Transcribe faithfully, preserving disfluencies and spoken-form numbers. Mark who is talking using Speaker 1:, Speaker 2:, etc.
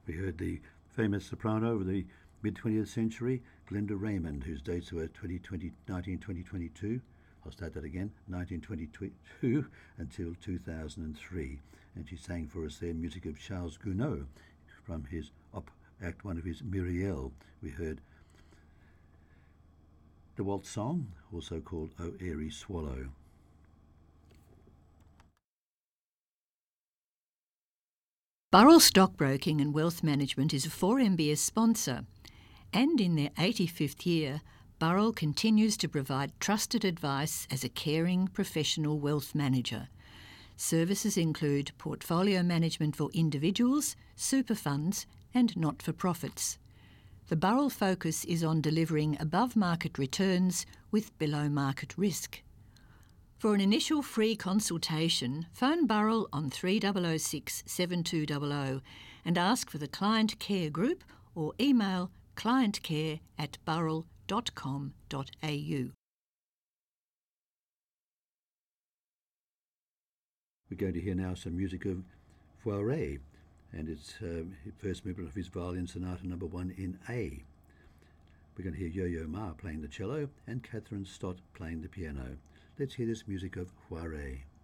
Speaker 1: We heard the famous soprano of the mid-twentieth century, Glenda Raymond, whose dates were twenty twenty, nineteen twenty twenty-two. I'll start that again, nineteen twenty-two until two thousand three. And she sang for us there music of Charles Gounod from his op, Act One of his Myriel. We heard the waltz song, also called O Airy Swallow.
Speaker 2: Burrell Stockbroking and Wealth Management is a four M B S sponsor, and in their eighty-fifth year, Burrell continues to provide trusted advice as a caring professional wealth manager. Services include portfolio management for individuals, super funds and not-for-profits. The Burrell focus is on delivering above-market returns with below-market risk. For an initial free consultation, phone Burrell on three oh oh six, seven two zero zero and ask for the Client Care Group or email clientcare at burrell dot com dot a u.
Speaker 1: We're going to hear now some music of Fauré, and it's um, first movement of his Violin Sonata number one in A. We're going to hear Yo-Yo Ma playing the cello and Catherine Stott playing the piano. Let's hear this music of Fauré.